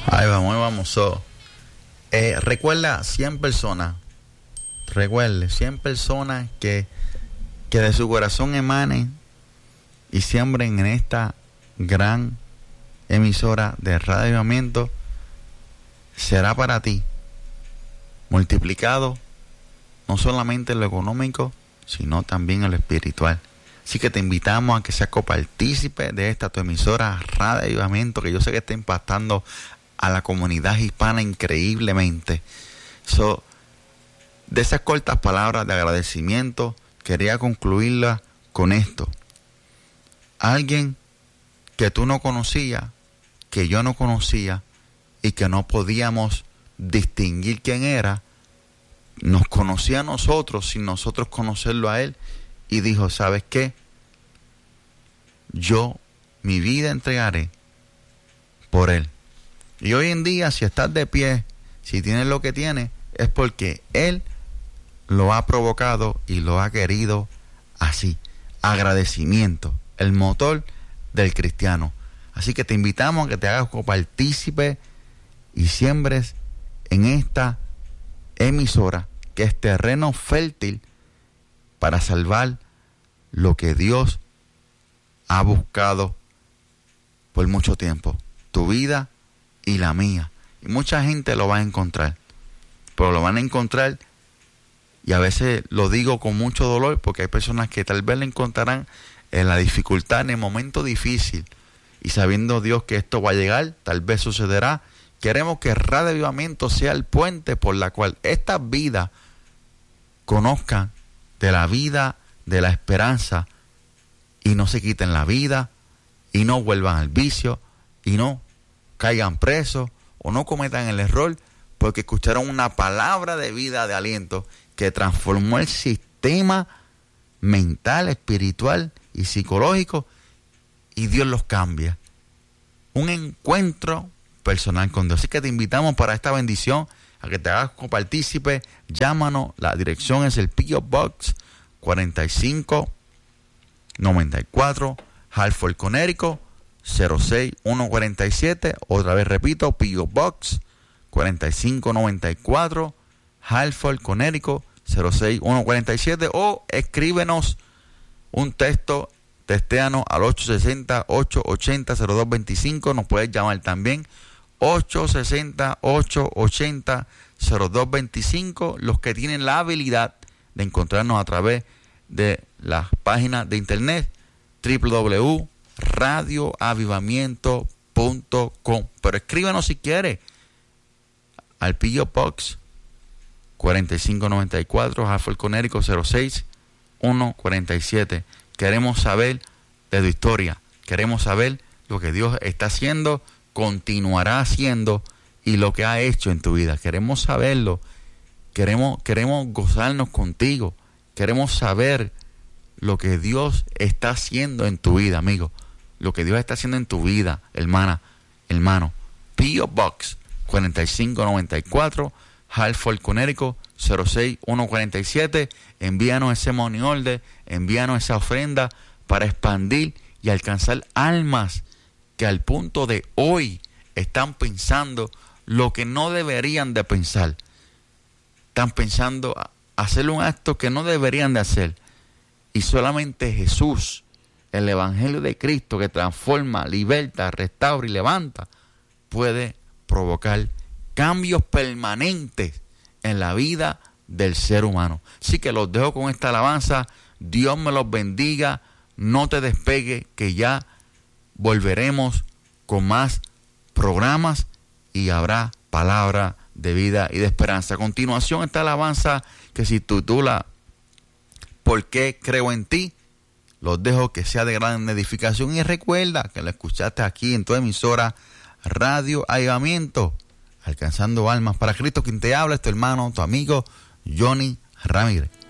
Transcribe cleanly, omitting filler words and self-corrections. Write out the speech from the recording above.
Ahí vamos. Recuerda 100 personas. Recuerde, 100 personas que de su corazón emanen y siembren en esta gran emisora de Radio Avivamiento. Será para ti multiplicado no solamente en lo económico, sino también en lo espiritual. Así que te invitamos a que seas copartícipe de esta tu emisora Radio Avivamiento, que yo sé que está impactando a la comunidad hispana increíblemente. De esas cortas palabras de agradecimiento, quería concluirla con esto. Alguien que tú no conocías, que yo no conocía y que no podíamos distinguir quién era, nos conocía a nosotros sin nosotros conocerlo a él, y dijo: ¿sabes qué? Yo mi vida entregaré por él. Y hoy en día, si estás de pie, si tienes lo que tienes, es porque él lo ha provocado y lo ha querido así. Agradecimiento, el motor del cristiano. Así que te invitamos a que te hagas copartícipe y siembres en esta emisora, que es terreno fértil para salvar lo que Dios ha buscado por mucho tiempo, tu vida y la mía. Y mucha gente lo va a encontrar, pero lo van a encontrar, y a veces lo digo con mucho dolor, porque hay personas que tal vez lo encontrarán en la dificultad, en el momento difícil, y sabiendo Dios que esto va a llegar, tal vez sucederá. Queremos que Radio Avivamiento sea el puente por la cual estas vidas conozcan de la vida, de la esperanza, y no se quiten la vida, y no vuelvan al vicio, y no caigan presos, o no cometan el error, porque escucharon una palabra de vida, de aliento, que transformó el sistema mental, espiritual y psicológico, y Dios los cambia. Un encuentro personal con Dios. Así que te invitamos para esta bendición a que te hagas copartícipe. Llámanos, la dirección es el P.O. Box 4594, Hartford, Connecticut 06147. Otra vez repito, P.O. Box 4594, Hartford, Connecticut 06147, o escríbenos un texto, textéanos al 860-880-0225. Nos puedes llamar también 860-880-0225. Los que tienen la habilidad de encontrarnos a través de las páginas de internet www.radioavivamiento.com. Pero escríbenos si quiere al P.O. Box 4594, Hartford, Connecticut 06147. Queremos saber de tu historia, queremos saber lo que Dios está haciendo, continuará haciendo, y lo que ha hecho en tu vida. Queremos saberlo, queremos gozarnos contigo, queremos saber lo que Dios está haciendo en tu vida, amigo, lo que Dios está haciendo en tu vida, hermana, hermano. P.O. Box 4594, Hartford, Connecticut 06147. Envíanos ese money order, envíanos esa ofrenda para expandir y alcanzar almas que al punto de hoy están pensando lo que no deberían de pensar. Están pensando hacer un acto que no deberían de hacer. Y solamente Jesús, el Evangelio de Cristo, que transforma, liberta, restaura y levanta, puede provocar cambios permanentes en la vida del ser humano. Así que los dejo con esta alabanza. Dios me los bendiga. No te despegue, que ya volveremos con más programas y habrá palabra de vida y de esperanza. A continuación, esta alabanza que se titula ¿Por qué creo en ti? Los dejo que sea de gran edificación, y recuerda que la escuchaste aquí en tu emisora Radio Avivamiento, alcanzando almas para Cristo. Quien te habla es tu hermano, tu amigo Johnny Ramírez.